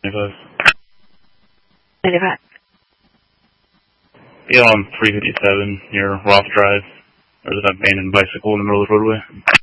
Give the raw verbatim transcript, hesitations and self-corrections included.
ninety-five. ninety-five. Yeah, on three fifty-seven near Roth Drive. There's an abandoned bicycle in the middle of the roadway.